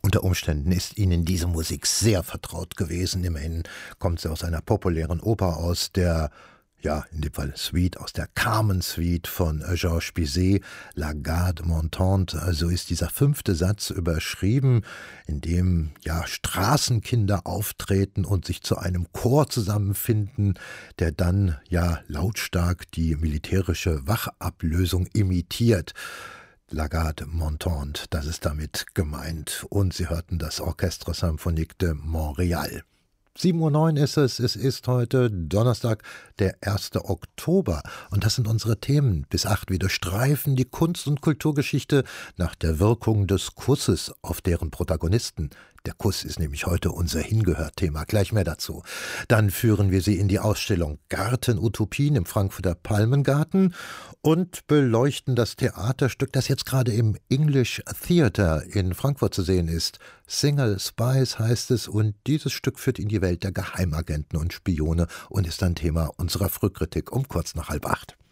Unter Umständen ist Ihnen diese Musik sehr vertraut gewesen. Immerhin kommt sie aus einer populären Oper aus der, ja, in dem Fall Suite, aus der Carmen-Suite von Georges Bizet, La Garde Montante. Also ist dieser 5. Satz überschrieben, in dem ja Straßenkinder auftreten und sich zu einem Chor zusammenfinden, der dann ja lautstark die militärische Wachablösung imitiert. La Garde Montante, das ist damit gemeint. Und Sie hörten das Orchestre Symphonique de Montréal. 7:09 Uhr ist es. Es ist heute Donnerstag, der 1. Oktober. Und das sind unsere Themen. Bis 8 wir durchstreifen die Kunst- und Kulturgeschichte nach der Wirkung des Kusses auf deren Protagonisten. Der Kuss ist nämlich heute unser Hingehört-Thema. Gleich mehr dazu. Dann führen wir Sie in die Ausstellung Garten-Utopien im Frankfurter Palmengarten und beleuchten das Theaterstück, das jetzt gerade im English Theatre in Frankfurt zu sehen ist. Single Spies heißt es, und dieses Stück führt in die Welt der Geheimagenten und Spione und ist ein Thema unserer Frühkritik um kurz nach 7:30.